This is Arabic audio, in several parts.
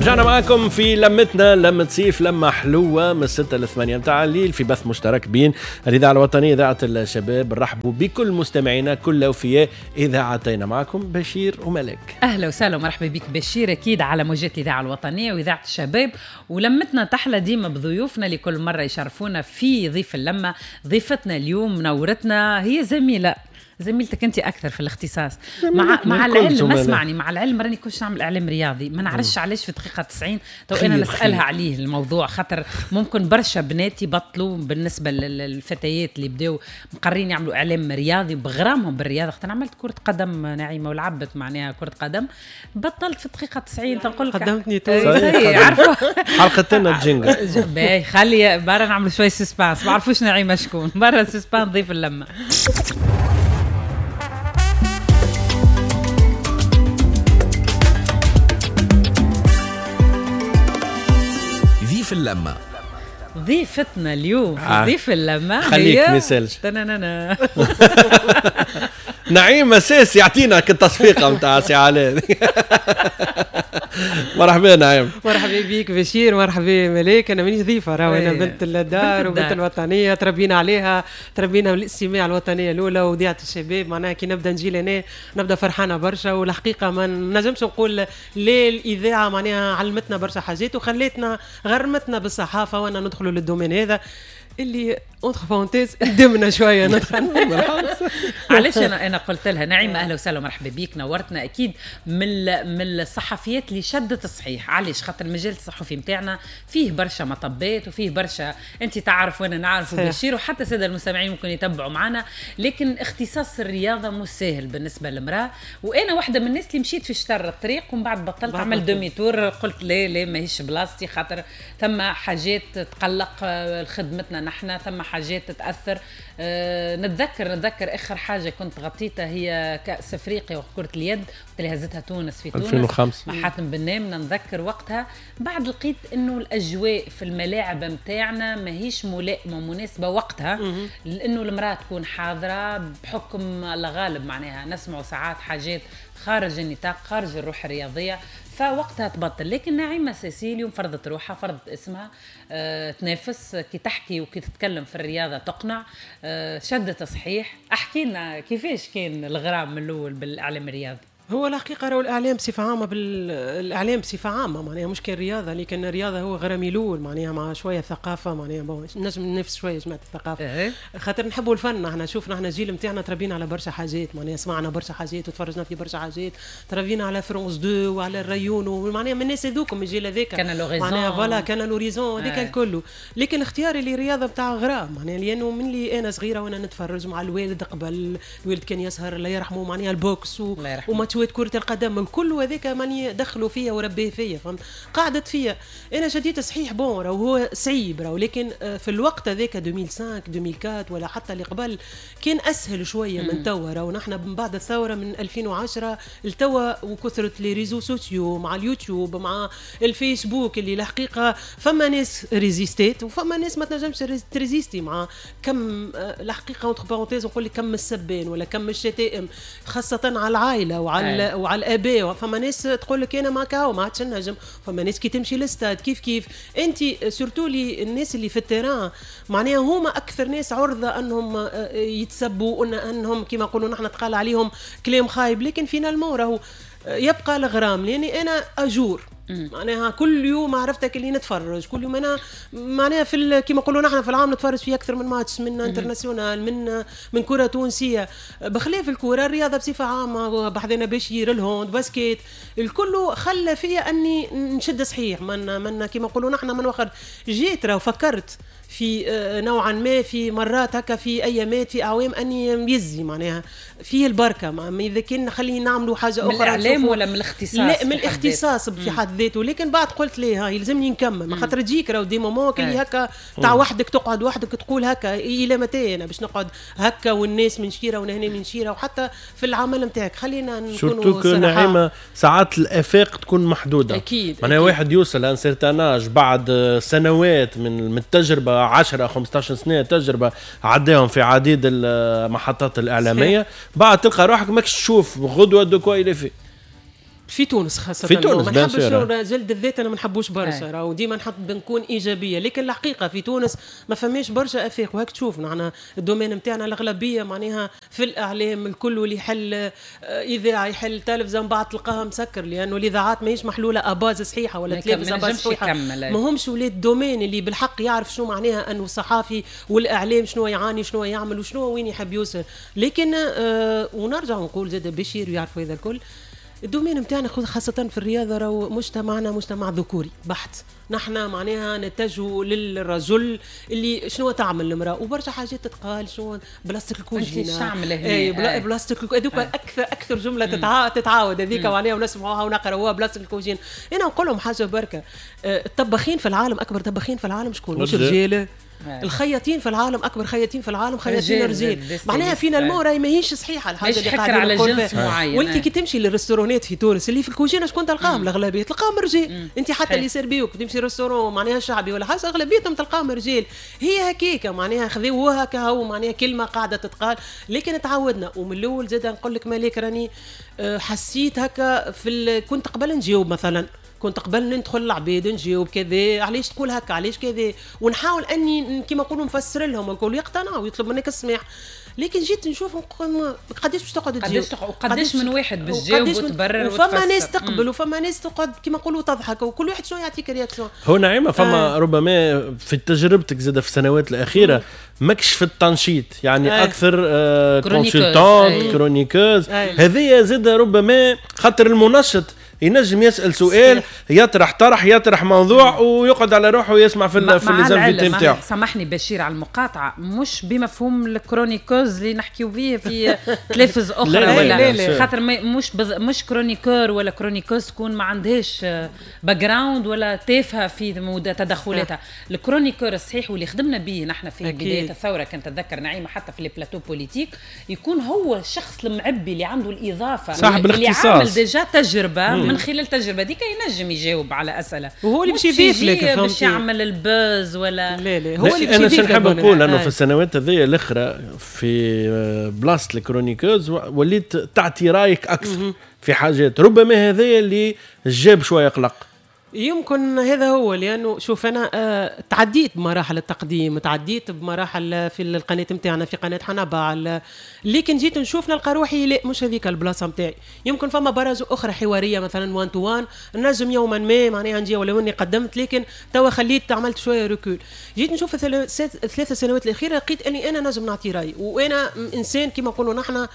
رجعنا معاكم في لمتنا، لمة صيف، لمة حلوة من 6 ل 8 متاع الليل في بث مشترك بين الإذاعة الوطنية إذاعة الشباب. نرحبوا بكل مستمعينا كل أوفياء إذاعتين. معكم بشير وملك. أهلا وسهلا ومرحبا بك بشير، أكيد على موجات الإذاعة الوطنية وإذاعة الشباب. ولمتنا تحلى ديما بضيوفنا اللي كل مرة يشرفونا في ضيف اللمة. ضيفتنا اليوم منورتنا هي زميلتك انت اكثر في الاختصاص مع العلم. اسمعني، مع العلم راني كنتش نعمل اعلام رياضي، ما نعرفش علاش في دقيقه 90 تو انا نسالها عليه الموضوع، خاطر ممكن برشا بنات يبطلوا بالنسبه للفتيات اللي بداوا مقررين يعملوا اعلام رياضي بغرامهم بالرياضه. خاطر عملت كره قدم نعيمه ولعبت معناها كره قدم، بطلت في دقيقه 90 تنقول لك قدمتني عارفه حلقه لنا الجينجل باهي. خلي برا نعملوا شويه سسبانس، ما عرفوش نعيمه شكون برا سسبانس ضيف اللمه. ضيف اللمة. ضيفتنا اليوم في ضيف اللمة خليك مسالش نعيم أساس يعطينا كالتصفيقة متاع سي علاء. مرحبا نعيم. مرحبا بيك بشير، مرحبا مليك. انا مانيش ضيفه، راهو انا بنت الدار وبنت الوطنيه، تربينا عليها، تربينا من الاستماع الوطنيه الاولى وذيعه الشباب. معناها كي نبدا نجي لهنا نبدا فرحانه برشا، والحقيقه ما نجمش نقول ليه الاذاعه معناها علمتنا برشا حاجات وخلتنا غرمتنا بالصحافه وانا ندخلوا للدومين هذا اللي اونتر بارونتيز ندمنا شويه ندخل. علاش انا قلت لها نعيمه اهلا وسهلا ومرحبا بيك، نورتنا. اكيد من الصحفيات اللي شدت الصحيح. علاش؟ خاطر المجال الصحفي نتاعنا فيه برشا مطبات وفيه برشا، انت تعرف وانا نعرف وبشير وحتى الساده المستمعين ممكن يتبعوا معنا، لكن اختصاص الرياضه مش سهل بالنسبه للمراه. وانا واحده من الناس اللي مشيت في شطر الطريق ومن بعد بطلت عمل دومي تور، قلت لا ماهيش بلاصتي، خاطر ثم حاجات تقلق خدمتنا نحن، ثم حاجات تتأثر. نتذكر آخر حاجة كنت غطيتها هي كأس أفريقيا وكرة اليد اللي هزتها تونس في 2005 مع حاتم بنام. نتذكر وقتها بعد لقيت إنه الأجواء في الملاعب متاعنا ماهيش ملائمة مناسبة وقتها، لأنه المرأة تكون حاضرة بحكم الغالب، معناها نسمع ساعات حاجات خارج النطاق خارج الروح الرياضية، فوقتها تبطل. لكن نعيمة ساسي اليوم فرضت روحها، فرضت اسمها، تنافس كي تحكي وكي تتكلم في الرياضة تقنع، شدت صحيح. احكي لنا كيفاش كان الغرام من الأول بالإعلام الرياضي؟ هو الحقيقة راهو الإعلام بصفة عامة، بالإعلام بصفة عامة معناها مش كالرياضة، لكن الرياضة هو غرامي الأول معناها مع شوية ثقافة، معناها نجم نفس شوية جماعة الثقافة خاطر نحبوا الفن. احنا شوفنا احنا الجيل نتاعنا تربينا على برشا حاجات، معناها سمعنا برشا حاجات وتفرجنا في برشا حاجات، تربينا على فرونس 2 وعلى الريون، ومعناها من الناس هذوكم الجيل هذاك كان لوريزون معناها فوالا كان لوريزون هذاك الكل. لكن اختياري للرياضة بتاع غرام معناها لأنه من اللي أنا صغيرة وأنا نتفرج مع الوالد قبل، الوالد كان يسهر الله يرحمه معناها البوكس وماتشات كرة القدم الكل، وذاك ماني دخلوا فيا وربيه فيا، فهمت؟ قعدت فيا انا شديت صحيح بون راهو هو صعيب راهو، لكن في الوقت هذاك 2005 2004 ولا حتى اللي قبل كان اسهل شويه من توا. راهو نحن من بعد الثوره من 2010 لتوا وكثره لي ريزو سوسيو مع اليوتيوب مع الفيسبوك، اللي الحقيقه فما ناس ريزيستيت وفما ناس ما تنجمش تريزيستي مع كم الحقيقه اونتر بارونتيز نقول لك كم السبان ولا كم الشتائم، خاصه على العائله وعلى الاباء. فما ناس تقول لك انا ما كاو ما عادش نجم، فما ناس كي تمشي للستاد كيف انت سورتو لي الناس اللي في التيران معناها هما اكثر ناس عرضه انهم يتسبوا انهم كما نقولوا نحن تقال عليهم كلام خايب، لكن فينالمون راهو يبقى الغرام. لاني انا اجور معناها كل يوم عرفتك اللي نتفرج كل يوم انا معناها في كما نقولوا نحن في العام نتفرج فيه اكثر من ماتش من انترناسيونال من كره تونسيه، بخلاف الكره الرياضه بصفه عامه بحذنا بشير الهوند باسكيت الكل خلى فيا اني نشد صحيح من كما نقولوا نحن من وقت جيت راه فكرت في نوعا ما في مرات هكا في ايامات في اعوام اني يزي معناها فيه البركه اذا كان نخليه نعملوا حاجه اخرى من الاعلام ولا من الاختصاص؟ لا من الاختصاص في حد ذاته، لكن بعد قلت ليه هاي يلزمني نكمل، ما خاطر تجيك راهو دي مومون اللي هكا تاع وحدك تقعد وحدك تقول هكا الى متى انا باش نقعد هكا والناس من شيره ونهنا من شيره، وحتى في العمل نتاعك خلينا نكونوا صراحه. نعيمه ساعات الافاق تكون محدوده اكيد معناها واحد يوصل لان سيرتاناج بعد سنوات من التجربه 10 15 سنه تجربه عداهم في عديد المحطات الاعلاميه، بعد تلقى روحك ماكش تشوف غدوه دوكوا الى في في تونس خاصة في تونس ما نحبش جلد الذات أنا ما نحبوش برشا راهو ديما نحب نكون إيجابية لكن الحقيقة في تونس ما فماش برشا أفاق وهاك تشوف معنا الدومين نتاعنا الأغلبية معناها في الإعلام الكل اللي يحل إذاعة يحل تلفزيون بعد تلقاها مسكر لأنه الإذاعات ماهيش محلولة أباز صحيحة ولا تلفزيون أباز صحيحة ما همش ولاد الدومين اللي بالحق يعرف شنو معناها أنه الصحافي والإعلام شنو يعاني شنو يعمل وشنو وين يحب يوصل لكن ونرجع نقول زاد بشير يعرفوا هذا الكل الدومين متاعنا خاصة في الرياضة راهو مجتمعنا مجتمع ذكوري بحت نحنا معناها نتجه للرجل اللي شنو تعمل المرأة وبرشا حاجات تتقال شنو بلاستيك الكوجينة بلاستيك هذوك أكثر جملة تتعاود هذيك معناها ونسمعوها ونقراوها بلاستيك الكوجينة أنا نقول لهم حاجة بركة الطباخين في العالم أكبر طباخين في العالم شكون مش رجال الخياطين في العالم اكبر خياطين في العالم خياطين رجال معناها فينا المورا ماهيش صحيحه الحاجه اللي قاعده على جنس معين وانت كي تمشي للريستورانات في تونس اللي في الكوجينه شكون تلقاهم الاغلبيه تلقاهم رجال انت حتى اللي يسربيوك تمشي ريستورون معناها شعبي ولا حاجه اغلبيتهم تلقاهم رجال هي هكيك معناها خذوها كهو معناها كلمه قاعده تتقال لكن تعودنا ومن الاول زاد نقول لك مالك راني حسيت هكا كنت قبل نجاوب مثلا كنت قبل ندخل العباد نجاوب كذا علاش تقول هكا علاش كذا ونحاول اني كيما نقولوا نفسر لهم الكل يقتنعوا ويطلب منك السماح لكن جيت نشوف قداش باش تقعد تجاوب قداش من واحد باش تجاوب وتبرر وفما ناس تقبل وفما ناس تقعد كيما نقولوا تضحك وكل واحد شنو يعطيك رياكسيون هو نعيمه فما ربما في تجربتك زاد في السنوات الاخيره ماكش في التنشيط يعني اكثر كونسلتانت كرونيكوز هذه زاد ربما خاطر المنشط ينجم يسأل سؤال يطرح موضوع ويقعد على روحه ويسمع في الزنفيتي نتاعو. سامحني بشير على المقاطعة مش بمفهوم الكرونيكوز اللي نحكيو فيه في تلفز أخرى ولا خاطر مش كرونيكور ولا كرونيكوز تكون ما عندهاش باك جراوند ولا تافهة في تدخلاتها. الكرونيكور الصحيح واللي خدمنا به نحن في بداية الثورة كنت أتذكر نعيمة حتى في البلاتو بوليتيك يكون هو الشخص المعبي اللي عنده الإضافة اللي عامل ديجا تجربة من خلال التجربه ديك ينجم يجاوب على اسئله وهو اللي باش يضيف لك باش يعمل الباز ولا لا هو اللي انا نحب نقول انه في السنوات هذه الاخرى في بلاصه الكرونيكوز وليت تعطي رايك اكثر في حاجات ربما هذا اللي جاب شويه قلق يمكن هذا هو لانه شوف انا تعديت بمراحل التقديم تعديت بمراحل في القناه نتاعنا في قناه حنبع لكن جيت نشوف نلقى روحي لا مش هذيك البلاصه نتاعي يمكن فما برز اخرى حواريه مثلا 1 تو 1 نجم يوما ما معناها نجي ولو اني قدمت لكن توا خليت عملت شويه ركول جيت نشوف الثلاث سنوات الاخيره لقيت اني انا نجم نعطي رايي وانا انسان كما نقولوا نحن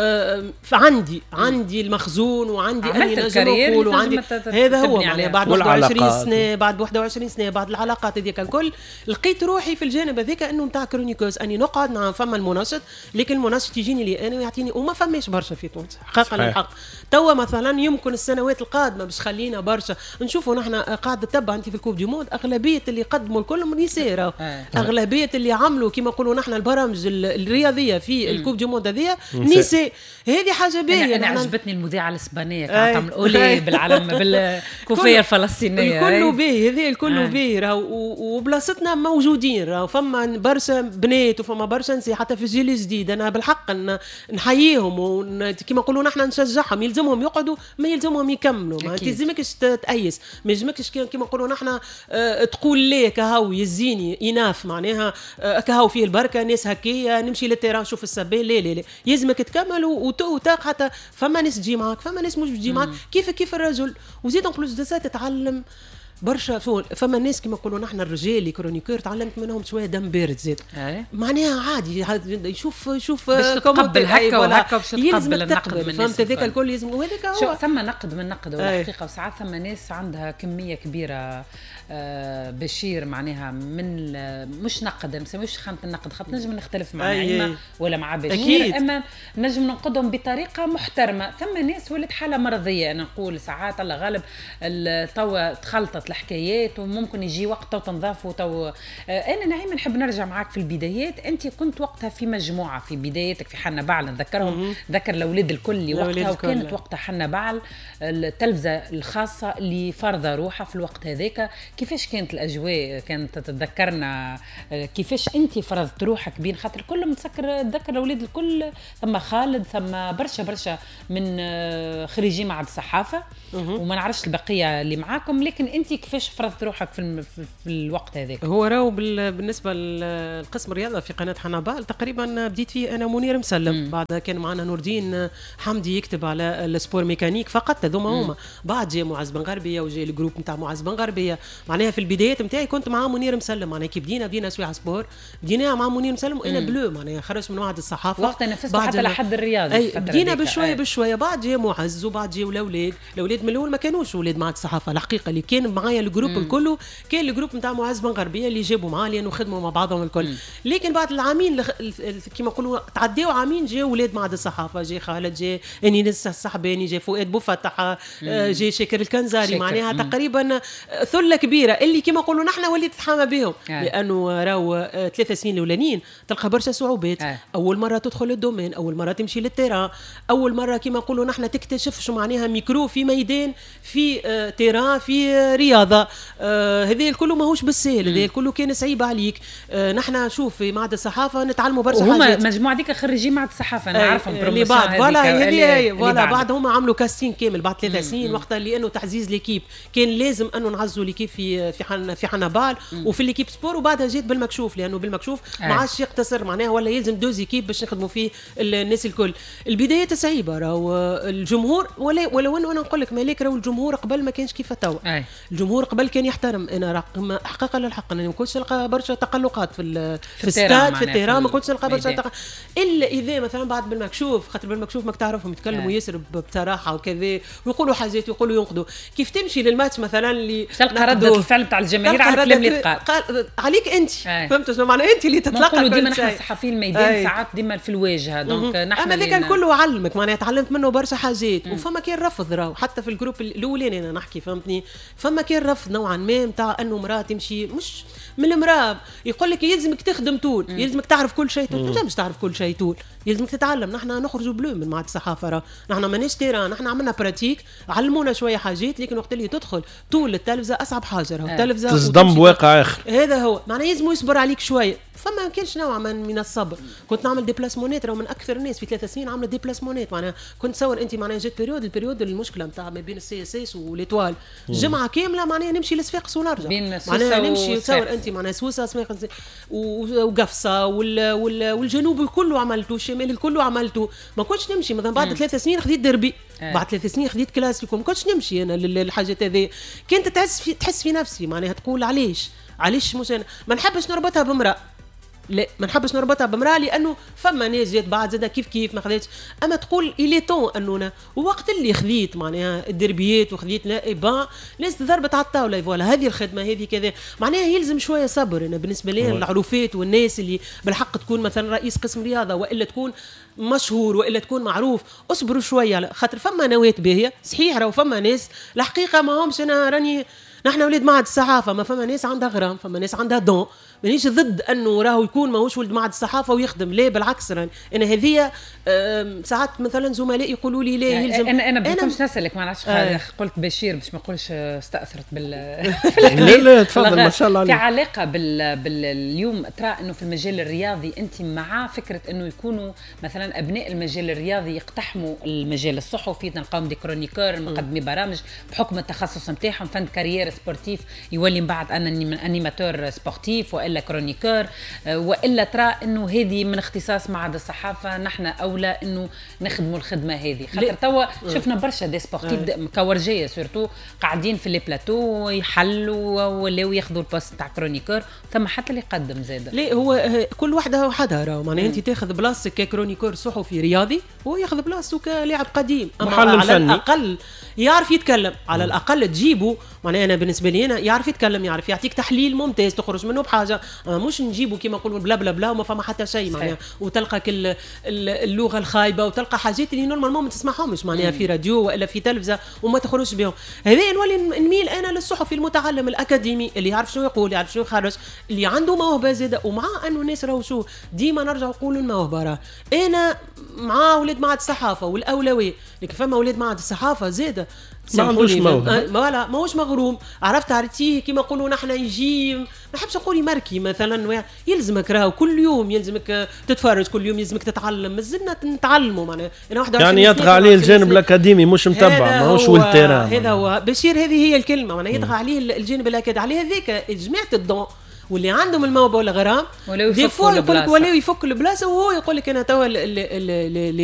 عندي المخزون وعندي اني نجم نقول وعندي هذا هو معناها بعد 21 سنه بعد 21 سنه بعد العلاقات هذيك الكل لقيت روحي في الجانب هذاك انه نتاع كرونيكوز اني نقعد نعم فما المناشط لكن المناشط يجيني لي انا ويعطيني وما فماش برشا في تونس حقا للحق توا مثلا يمكن السنوات القادمه باش خلينا برشا نشوفوا نحن قاعده تتبع انت في الكوب دي مود اغلبيه اللي قدموا الكل نساء اغلبيه اللي عملوا كما نقولوا نحن البرامج الرياضيه في الكوب دي مود هذه نساء هذه حاجه باهيه انا عجبتني المذيعه الاسبانيه كانت تعمل اولي بالعلم بالكوفيه الفلسطينيه الكل باهي هذا الكل باهي وبلاصتنا موجودين راهو فما برشا بنات وفما برشا نساء حتى في الجيل الجديد انا بالحق نحييهم وكما نقولوا نحن نشجعهم يلزمهم يقعدوا ما يلزمهم يكملوا ما تلزمكش تأيس ما يلزمكش كما نقولوا نحن تقول ليه كهو يزيني يناف معناها كهو فيه البركه ناس هكيه نمشي للتيران نشوف السبين لا يلزمك تكمل وتاق حتى فما ناس تجي معك فما ناس مش تجي معك كيف الرجل وزيد بلوس دسا تتعلم برشا فما ناس كما نقولوا نحن الرجال اللي كرونيكور تعلمت منهم شويه دم بارد زيد معناها عادي يشوف تقبل هكا وهكا باش تقبل النقد من فهمت هذاك الكل لازم وهذاك هو شو ثم نقد من نقد والحقيقه وساعات ثم ناس عندها كميه كبيره بشير معناها من مش نقد نسميوش خانه النقد خاطر نجم نختلف مع نعيمه ولا مع بشير اما نجم ننقدهم بطريقه محترمه ثم ناس ولات حاله مرضيه انا نقول ساعات الله غالب توا تخلطت الحكايات وممكن يجي وقت وتنضاف انا نعيم نحب نرجع معاك في البدايات. انت كنت وقتها في مجموعه في بداياتك في حنا بعل، نذكرهم ذكر الاولاد الكل وقتها، وكانت وقتها حنا بعل التلفزه الخاصه اللي فرض روحها في الوقت هذاك. كيفاش كانت الاجواء؟ كانت تتذكرنا كيفاش انت فرضت روحك بين خاطر كل متذكر تذكر الاولاد الكل، ثم خالد ثم برشا من خريجي معهد الصحافه وما نعرفش البقيه اللي معاكم، لكن انت كيفاش فرضت روحك في الوقت هذاك؟ هو راهو بالنسبه للقسم الرياضه في قناه حنابال تقريبا بديت فيه انا منير مسلم، بعدها كان معنا نور الدين حمدي يكتب على السبور ميكانيك فقط، هذوما بعد جاء معز بن غربيه وجاء الجروب نتاع معز بن غربيه. معناها في البدايات نتاعي كنت مع منير مسلم، معناها كي بدينا سويعه سبور بدينا مع منير مسلم وانا بلو، معناها خرجت من معهد الصحافه وقتها نفست حتى لحد الرياضي. بدينا بشويه بعد جاء معز وبعد جاء الاولاد من الاول ما كانوش اولاد معهد الصحافه الحقيقه، اللي كان معايا الجروب الكل كان الجروب نتاع معز بن غربيه اللي جابوا معاه لانه خدموا مع بعضهم الكل. لكن بعد العامين كما نقولوا تعداو عامين جاء اولاد معهد الصحافه، جاء خالد، جاء انيس الصحباني، جاء فؤاد بوفتح، جاء شاكر الكنزاري، معناها تقريبا ثله كبيره اللي كما نقولوا نحن وليت نتحامى بهم، لانه راهو 3 سنين الاولانيين تلقى برشا صعوبات. اول مره تدخل الدومين، اول مره تمشي للتيران، اول مره كما نقولوا نحن تكتشف شو معناها ميكرو في ميدان في تيران في رياضه، هذا الكل ماهوش بالسهل، هذا الكل كان صعيب عليك. نحن شوف في معهد الصحافه نتعلموا برشا حاجات. هما مجموعه ديك خريجين معهد الصحافه نعرفهم اللي بعد فوالا بعد هما عملوا كاستين كامل بعد 3 سنين، وقتها لانه تعزيز ليكيب كان لازم انه نعزوا ليكيب في حنابال وفي ليكيب سبور، وبعدها جيت بالمكشوف لانه بالمكشوف ما عادش يقتصر معناها ولا يلزم 2 ايكيب باش نخدموا فيه الناس الكل. البدايات صعيبه، راهو الجمهور ولو انه انا نقول لك مالك راهو الجمهور قبل ما كانش كيف توا. الجمهور قبل كان يحترم، انا حقيقه للحق انا ما كنتش نلقى برشا تقلقات في الاستاد في التيران، ما كنتش نلقى برشا الا اذا مثلا بعد بالمكشوف، خاطر بالمكشوف ماك تعرفهم يتكلموا ياسر بصراحه وكذا ويقولوا حاجات ويقولوا ينقدوا. كيف تمشي للماتش مثلا اللي تلقى ردة الفعل تاع الجماهير على الكلام اللي قال عليك انت، فهمت شنو معنى انت اللي تتلقى كل شيء. ديما نحن الصحفيين الميدان ساعات ديما في الواجهه، دونك نحن اما ذاك كله علمك، معناها تعلمت منه برشا حاجات. وفما كان رفض راهو حتى في الجروب الاولاني انا نحكي فهمتني، فما كان رفض نوعا ما نتاع انه مراه تمشي مش من المراه يقول لك يلزمك تخدم طول، يلزمك تعرف كل شيء طول، مش تعرف كل شيء طول، يلزمك تتعلم. نحن نخرجوا بلو من معهد الصحافه، نحن ماناش تيران، نحن عملنا براتيك علمونا شويه حاجات، لكن وقت اللي تدخل طول التلفزه اصعب حاجه راهو التلفزه تصدم بواقع اخر. هذا هو معناه يلزم يصبر عليك شويه، فما كانش نوع من الصبر. كنت نعمل ديبلاسمونات، راهو من اكثر الناس في 3 سنين عملت ديبلاسمونات، معناها كنت تصور انت معناها جات البريود المشكله نتاع ما بين السي اس اس وليتوال جمعه كامله معناها نمشي لصفاقس ونرجع، معناها نمشي تصور انت معناها سويسرا صفاقس وقفصه والجنوب الكل عملته، الشمال الكل عملته، ما كنتش نمشي. مثلا بعد 3 سنين خديت دربي، بعد 3 سنين خديت كلاسيكو، ما كنتش نمشي انا للحاجات هذه. كنت تحس في نفسي معناها تقول علاش مش أنا ما نحبش نربطها بامرأة، لا ما نحبش نربطها بامرأة لانه فما ناس جات بعد زاد كيف ما خذيتش. اما تقول إلي طون انه وقت اللي خذيت معناها الدربيات وخذيت نائبه ناس ضربت على الطاوله، فوالا هذه الخدمه هذه كذا، معناها يلزم شويه صبر. انا بالنسبه لي العروفات والناس اللي بالحق تكون مثلا رئيس قسم رياضه والا تكون مشهور والا تكون معروف، اصبروا شويه خاطر فما نواه باهيه صحيح، راهو فما ناس الحقيقه ما همش. انا راني نحن ولاد معهد الصحافه، ما فما ناس عندها غرام، فما ناس عندها دون، مانيش ضد انه راهو يكون ماهوش ولد معهد الصحافه ويخدم، لا بالعكس. انا هذه ساعات مثلا زملاء يقولوا لي لا يلزم. انا بدكمش نسالك ما نعرفش قلت بشير باش ما نقولش استاثرت لا تفضل ما شاء الله عليك. كعلاقه اليوم ترى انه في المجال الرياضي انت مع فكره انه يكونوا مثلا ابناء المجال الرياضي يقتحموا المجال الصحفي، نلقاهم دي كرونيكور مقدمي برامج بحكم التخصص نتاعهم، فند كارير سبورتيف يولي من بعد انيماتور سبورتيف والا كرونيكور، والا ترى انه هذه من اختصاص معهد الصحافه، نحن اولى انه نخدموا الخدمه هذه. خاطر توا شفنا برشا دي سبورتيف كورجيه سورتو قاعدين في لي بلاتو يحلوا ولاو ياخذوا البوست تاع كرونيكور، ثم حتى اللي يقدم زاد. لا هو كل وحده وحدها، راهو معناها انت تاخذ بلاصتك ككرونيكور صحفي رياضي وهو ياخذ بلاصته كلاعب قديم، اما على الاقل يعرف يتكلم، على الاقل تجيبه. معناها انا بالنسبه لي انا يعرف يتكلم، يعرف يعطيك تحليل ممتاز تخرج منه بحاجه. مش نجيبوا كما نقولوا بلا بلا بلا وما فما حتى شيء معناها، وتلقى اللغه الخايبه وتلقى حاجات اللي نورمالمون ما تسمعهمش معناها في راديو ولا في تلفزه وما تخرجش بهم. هذا نولي نميل انا للصحفي المتعلم الاكاديمي اللي يعرف شنو يقول، يعرف شنو يخرج، اللي عنده موهبه زاده. ومع انه الناس راهو شو ديما نرجع نقولوا الموهبه راه انا مع ولاد معهد الصحافه والاولويه، لكن فما ولاد معهد الصحافه زاده ما عندوش موهبه ولا ماهوش مغروم، عرفت عرفتيه كيما نقولوا نحن يجي ما نحبش نقول يمركي مثلا، يلزمك راهو كل يوم يلزمك تتفرج، كل يوم يلزمك تتعلم، مازلنا نتعلموا معناها. يعني يطغى عليه الجانب الاكاديمي مش متبع ماهوش والتيران. هذا هو بشير، هذه هي الكلمه معناها يطغى عليه الجانب الاكاديمي. عليه هذيك جماعه الضوء واللي عندهم الموهبه والغرام دي فوا يقول لك ولا يفك البلاصه وهو يقول لك انا توا